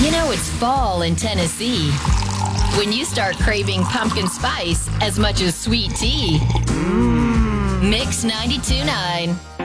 You know it's fall in Tennessee when you start craving pumpkin spice as much as sweet tea. Mix 92.9.